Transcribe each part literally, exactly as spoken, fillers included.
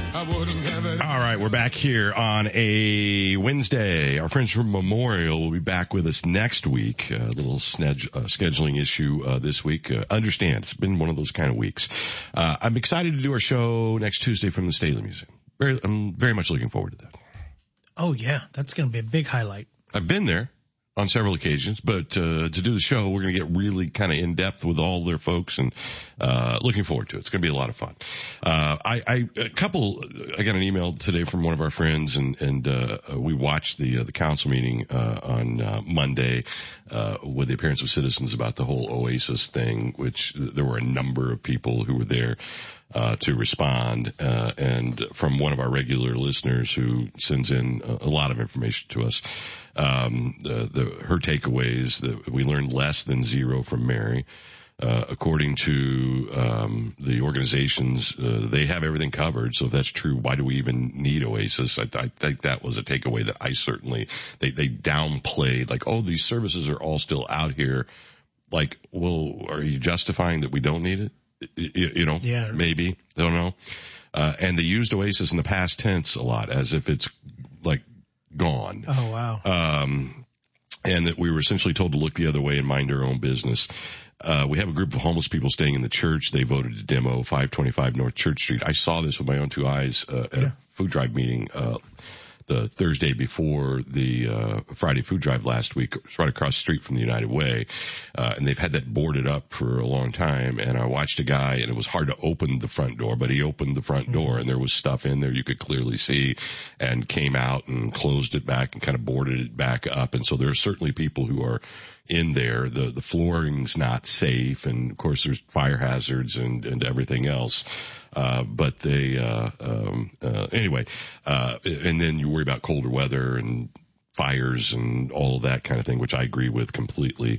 I wouldn't have it. All right, we're back here on a Wednesday. Our friends from Memorial will be back with us next week. A little sned- uh, scheduling issue uh, this week. Uh, understand, it's been one of those kind of weeks. Uh, I'm excited to do our show next Tuesday from the Staley Museum. Very, I'm very much looking forward to that. Oh, yeah, that's going to be a big highlight. I've been there on several occasions, but uh, to do the show, we're going to get really kind of in depth with all their folks, and uh looking forward to it. It's going to be a lot of fun. Uh, I, I a couple. I got an email today from one of our friends, and and uh, we watched the uh, the council meeting uh, on uh, Monday uh, with the appearance of citizens about the whole Oasis thing, which there were a number of people who were there uh to respond, uh and from one of our regular listeners who sends in a, a lot of information to us. Um, the, the, her takeaways that we learned less than zero from Mary. Uh, according to, um, the organizations, uh, they have everything covered. So if that's true, why do we even need Oasis? I, I think that was a takeaway that I certainly, they, they downplayed, like, oh, these services are all still out here. Like, well, are you justifying that we don't need it? You, you know, yeah. Maybe. I don't know. Uh, and they used Oasis in the past tense a lot, as if it's like gone. Oh, wow. Um, and that we were essentially told to look the other way and mind our own business. Uh, we have a group of homeless people staying in the church. They voted to demo five twenty-five North Church Street. I saw this with my own two eyes, uh, at yeah. a food drive meeting, uh, the Thursday before the uh Friday food drive last week. It's right across the street from the United Way. Uh, and they've had that boarded up for a long time. And I watched a guy, and it was hard to open the front door, but he opened the front door, and there was stuff in there you could clearly see, and came out and closed it back and kind of boarded it back up. And so there are certainly people who are in there. The, the flooring's not safe. And of course there's fire hazards and, and everything else. Uh, but they, uh, um, uh, anyway, uh, and then you worry about colder weather and fires and all of that kind of thing, which I agree with completely.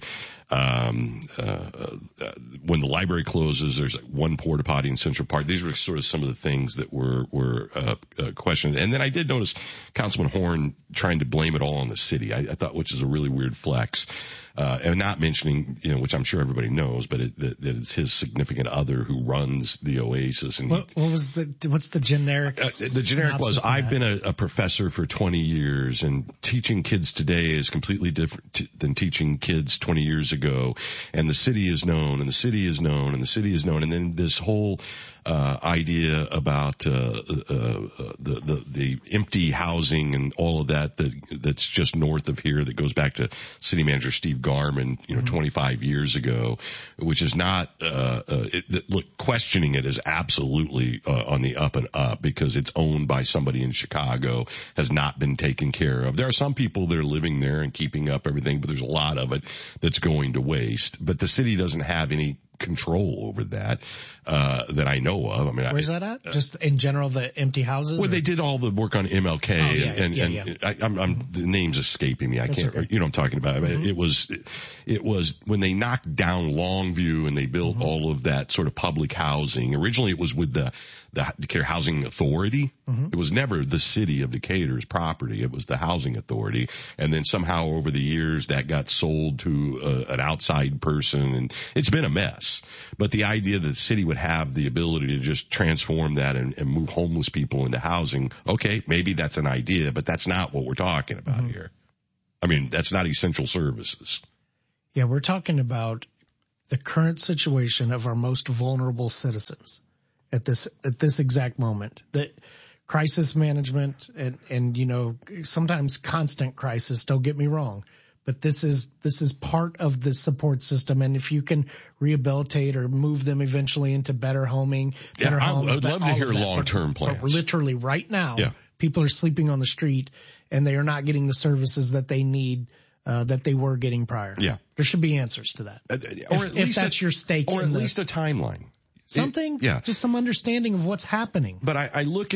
Um, uh, uh, when the library closes, there's one porta potty in Central Park. These were sort of some of the things that were, were, uh, uh questioned. And then I did notice Councilman Horn trying to blame it all on the city. I, I thought, which is a really weird flex. Uh, and not mentioning, you know, which I'm sure everybody knows, but it, that, that it's his significant other who runs the Oasis. And what, what was the, what's the generic? Uh, the generic was, I've been a, a professor for twenty years, and teaching kids today is completely different t- than teaching kids twenty years ago. And the city is known, and the city is known, and the city is known. And then this whole, uh, idea about, uh, uh, the, the, the empty housing and all of that, that, that's just north of here, that goes back to City Manager Steve Garman, you know, mm-hmm. twenty-five years ago, which is not, uh, uh, it, look, questioning it is absolutely, uh, on the up and up, because it's owned by somebody in Chicago, has not been taken care of. There are some people that are living there and keeping up everything, but there's a lot of it that's going to waste. But the city doesn't have any control over that, uh, that I know of. I mean, where's I, that at? Uh, Just in general, the empty houses? Well, or? they did all the work on M L K, oh, yeah, and, yeah, and, yeah. and I, I'm, I'm, the name's escaping me. I That's can't, okay. you know what I'm talking about. Mm-hmm. It was, it was when they knocked down Longview and they built mm-hmm. all of that sort of public housing. Originally it was with the, the Decatur Housing Authority. Mm-hmm. It was never the city of Decatur's property. It was the Housing Authority. And then somehow over the years that got sold to uh, an outside person, and it's been a mess. But the idea that the city would have the ability to just transform that and, and move homeless people into housing, okay, maybe that's an idea, but that's not what we're talking about mm-hmm. here. I mean, that's not essential services. Yeah, we're talking about the current situation of our most vulnerable citizens at this at this exact moment. The crisis management and, and you know, sometimes constant crisis, don't get me wrong. But this is this is part of the support system, and if you can rehabilitate or move them eventually into better homing, better yeah, homes, I would love to hear long-term plans. But literally right now, yeah. people are sleeping on the street, and they are not getting the services that they need, uh, that they were getting prior. Yeah, there should be answers to that, uh, or if, at if least that's a, your stake, or in at the, least a timeline. Something, it, yeah, just some understanding of what's happening. But I, I look